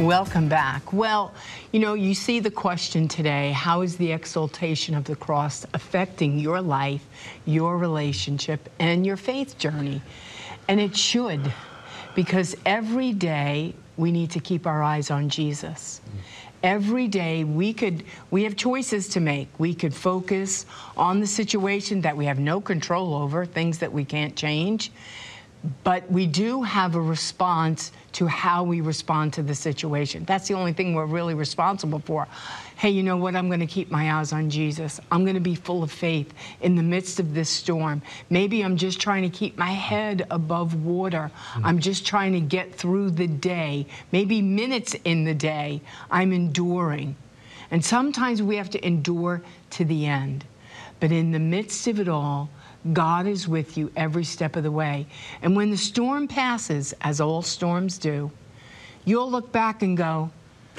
Welcome back. Well, you know, you see the question today, how is the exaltation of the cross affecting your life, your relationship, and your faith journey? And it should, because every day we need to keep our eyes on Jesus. Every day we have choices to make. We could focus on the situation that we have no control over, things that we can't change. But we do have a response to how we respond to the situation. That's the only thing we're really responsible for. Hey, you know what? I'm going to keep my eyes on Jesus. I'm going to be full of faith in the midst of this storm. Maybe I'm just trying to keep my head above water. I'm just trying to get through the day. Maybe minutes in the day, I'm enduring. And sometimes we have to endure to the end. But in the midst of it all, God is with you every step of the way. And when the storm passes, as all storms do, you'll look back and go,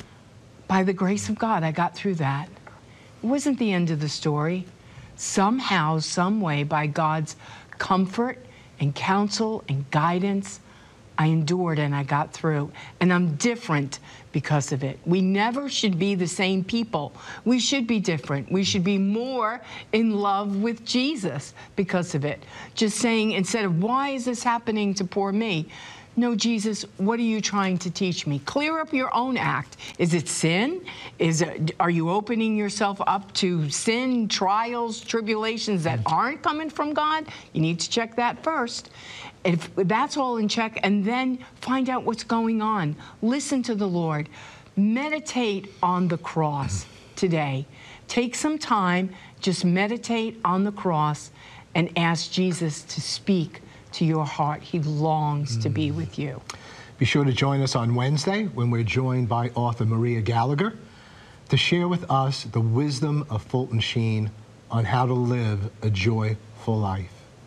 by the grace of God, I got through that. It wasn't the end of the story. Somehow, some way, by God's comfort and counsel and guidance, I endured and I got through. And I'm different because of it. We never should be the same people. We should be different. We should be more in love with Jesus because of it. Just saying, instead of, why is this happening to poor me? No, Jesus, what are you trying to teach me? Clear up your own act. Is it sin? Are you opening yourself up to sin, trials, tribulations that aren't coming from God? You need to check that first. If that's all in check, and then find out what's going on. Listen to the Lord. Meditate on the cross today. Take some time, just meditate on the cross and ask Jesus to speak to your heart. He longs to be with you. Be sure to join us on Wednesday when we're joined by author Maria Gallagher to share with us the wisdom of Fulton Sheen on how to live a joyful life.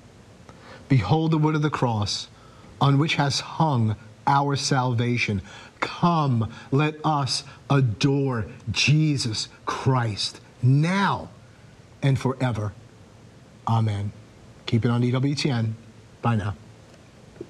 Behold the wood of the cross on which has hung our salvation. Come, let us adore Jesus Christ now and forever. Amen. Keep it on EWTN. Bye now.